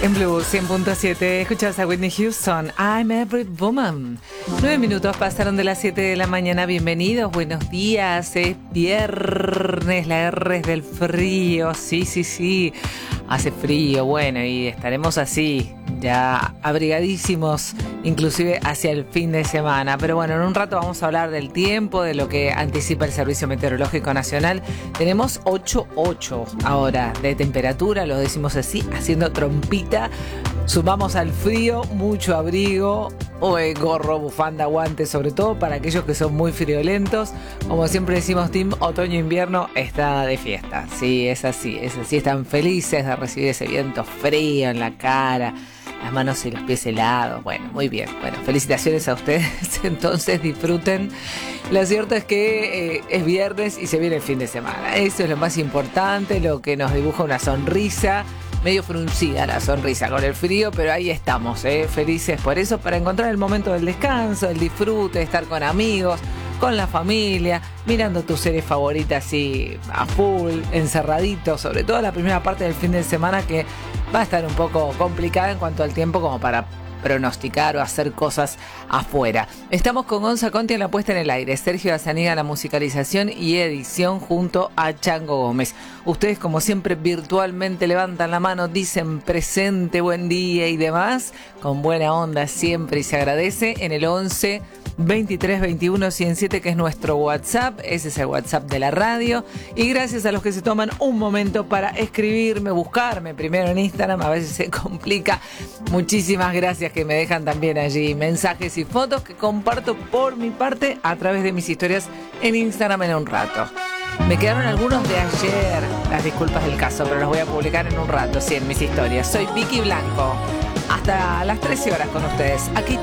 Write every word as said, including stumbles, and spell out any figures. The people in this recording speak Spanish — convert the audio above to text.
En Blue cien punto siete escuchas a Whitney Houston, I'm Every Woman. Nueve minutos pasaron de las siete de la mañana. Bienvenidos, buenos días. Es viernes, la R es del frío. Sí, sí, sí. Hace frío, bueno, y estaremos así, ya abrigadísimos, inclusive hacia el fin de semana. Pero bueno, en un rato vamos a hablar del tiempo, de lo que anticipa el Servicio Meteorológico Nacional. Tenemos ocho punto ocho ahora de temperatura, lo decimos así, haciendo trompita. Sumamos al frío mucho abrigo, o gorro, bufanda, guantes, sobre todo para aquellos que son muy friolentos. Como siempre decimos, Team Otoño-Invierno está de fiesta. Sí, es así, es así. Están felices de recibir ese viento frío en la cara, las manos y los pies helados. Bueno, muy bien. Bueno, felicitaciones a ustedes. Entonces disfruten. Lo cierto es que eh, es viernes y se viene el fin de semana. Eso es lo más importante, lo que nos dibuja una sonrisa. Medio fruncida la sonrisa con el frío, pero ahí estamos, ¿eh? Felices por eso, para encontrar el momento del descanso, el disfrute, estar con amigos, con la familia, mirando tus series favoritas así a full, encerradito, sobre todo la primera parte del fin de semana, que va a estar un poco complicada en cuanto al tiempo como para pronosticar o hacer cosas afuera. Estamos con Gonza Conti en la puesta en el aire, Sergio Azaniga en la musicalización y edición junto a Chango Gómez. Ustedes, como siempre, virtualmente levantan la mano, dicen presente, buen día y demás, con buena onda siempre, y se agradece en el once veintitrés veintiuno ciento siete, que es nuestro WhatsApp. Ese es el WhatsApp de la radio. Y gracias a los que se toman un momento para escribirme, buscarme primero en Instagram, a veces se complica. Muchísimas gracias que me dejan también allí mensajes y fotos que comparto por mi parte a través de mis historias en Instagram en un rato. Me quedaron algunos de ayer, las disculpas del caso, pero los voy a publicar en un rato, sí, en mis historias. Soy Vicky Blanco. Hasta las trece horas con ustedes. Aquí